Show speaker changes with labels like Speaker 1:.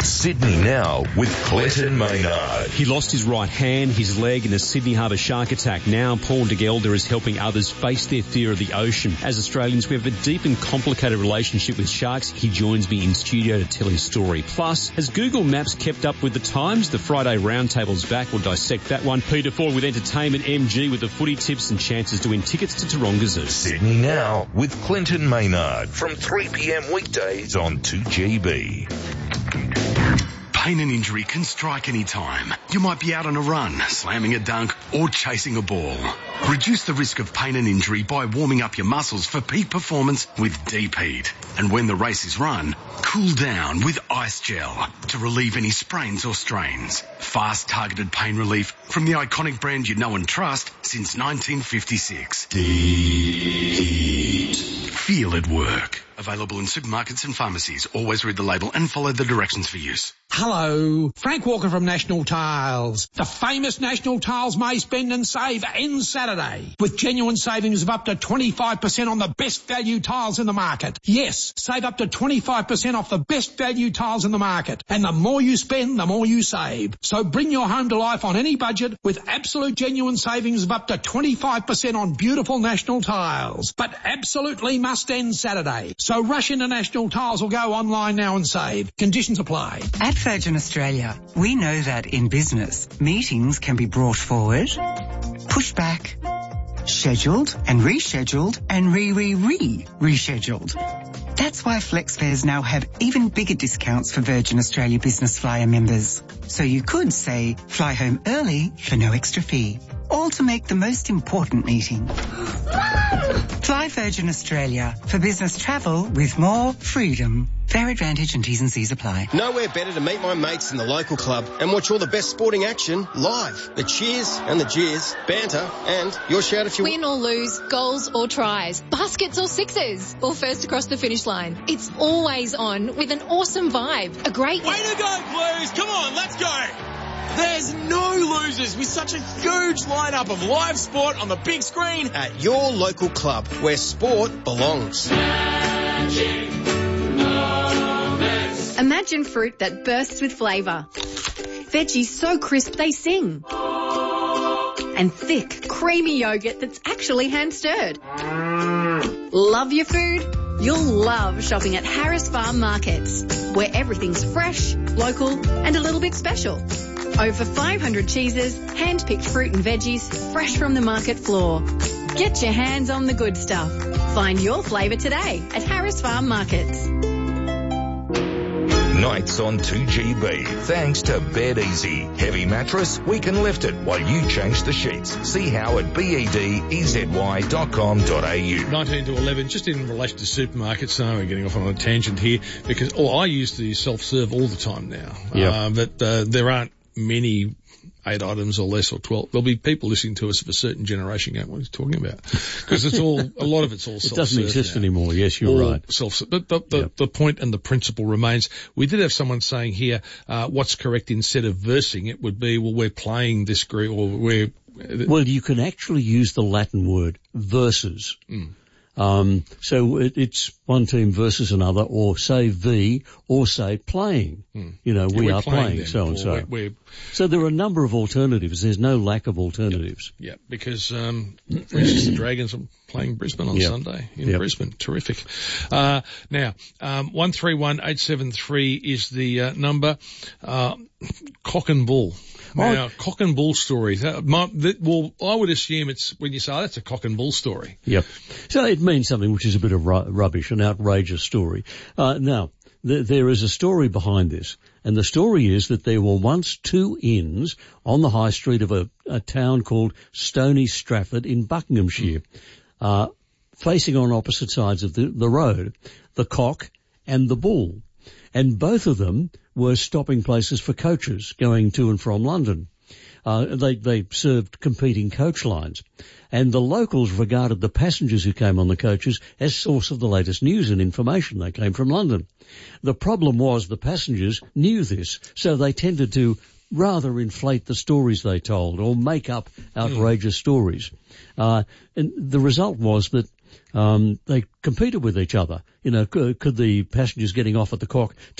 Speaker 1: Sydney Now with Clinton Maynard.
Speaker 2: He lost his right hand, his leg in a Sydney Harbour shark attack. Now Paul de Gelder is helping others face their fear of the ocean. As Australians, we have a deep and complicated relationship with sharks. He joins me in studio to tell his story. Plus, has Google Maps kept up with the times? The Friday Roundtable's back. We'll dissect that one. Peter Ford with entertainment, MG with the footy tips and chances to win tickets to Taronga Zoo.
Speaker 1: Sydney Now with Clinton Maynard from 3 p.m. weekdays on 2GB.
Speaker 3: Pain and injury can strike any time. You might be out on a run, slamming a dunk, or chasing a ball. Reduce the risk of pain and injury by warming up your muscles for peak performance with Deep Heat. And when the race is run, cool down with Ice Gel to relieve any sprains or strains. Fast, targeted pain relief from the iconic brand you know and trust since 1956. Deep Heat. Feel it work. Available in supermarkets and pharmacies. Always read the label and follow the directions for use.
Speaker 4: Hello, Frank Walker from National Tiles. The famous National Tiles May Spend and Save ends Saturday with genuine savings of up to 25% on the best value tiles in the market. Yes, save up to 25% off the best value tiles in the market. And the more you spend, the more you save. So bring your home to life on any budget with absolute genuine savings of up to 25% on beautiful National Tiles. But absolutely must end Saturday. So rush into National Tiles or go online now and save. Conditions apply.
Speaker 5: At Virgin Australia, we know that in business, meetings can be brought forward, pushed back, scheduled and rescheduled and rescheduled. That's why FlexFares now have even bigger discounts for Virgin Australia Business Flyer members. So you could say, fly home early for no extra fee. All to make the most important meeting. Fly Virgin Australia for business travel with more freedom. Fair advantage and T's and C's apply.
Speaker 6: Nowhere better to meet my mates in the local club and watch all the best sporting action live. The cheers and the jeers, banter, and your shout if you
Speaker 7: win or lose, goals or tries, baskets or sixes, or first across the finish line. It's always on with an awesome vibe. A great...
Speaker 8: Way to go, Blues! Come on, let's go! There's no losers with such a huge lineup of live sport on the big screen
Speaker 6: at your local club where sport belongs.
Speaker 7: Imagine fruit that bursts with flavour. Veggies so crisp they sing. And thick, creamy yogurt that's actually hand-stirred. Love your food? You'll love shopping at Harris Farm Markets, where everything's fresh, local and a little bit special. Over 500 cheeses, hand-picked fruit and veggies, fresh from the market floor. Get your hands on the good stuff. Find your flavour today at Harris Farm Markets.
Speaker 1: Nights on 2GB. Thanks to Bed Easy. Heavy mattress, we can lift it while you change the sheets. See how at bedezi.com.au.
Speaker 9: 19 to 11, just in relation to supermarkets. I know we're getting off on a tangent here because I use the self-serve all the time now.
Speaker 10: Yep.
Speaker 9: But there aren't many 8 items or less or 12. There'll be people listening to us of a certain generation going, what are you talking about? Because it's all, a lot of it's all self-serve.
Speaker 10: It doesn't exist
Speaker 9: now.
Speaker 10: Anymore. Yes, you're
Speaker 9: all
Speaker 10: right.
Speaker 9: Self-serve. But the point and the principle remains. We did have someone saying here, what's correct instead of versing it would be, well, we're playing this group or we're...
Speaker 10: Well, you can actually use the Latin word versus. So it's one team versus another, or say v, or say playing. You know, we are playing so and so. So there are a number of alternatives. There's no lack of alternatives.
Speaker 9: Yeah, because, for instance, the Dragons are playing Brisbane on Sunday in Brisbane. Terrific. Now, 131873 is the number. Cock and Bull. Now, cock and bull stories. Well, I would assume it's when you say, oh, that's a cock and bull story.
Speaker 10: Yep. So it means something which is a bit of rubbish, an outrageous story. Now, there is a story behind this, and the story is that there were once 2 inns on the high street of a town called Stony Stratford in Buckinghamshire, facing on opposite sides of the road, the Cock and the Bull. And both of them were stopping places for coaches going to and from London. They served competing coach lines. And the locals regarded the passengers who came on the coaches as source of the latest news and information. They came from London. The problem was the passengers knew this, so they tended to rather inflate the stories they told or make up outrageous stories. And the result was that they competed with each other. You know, could the passengers getting off at the Cock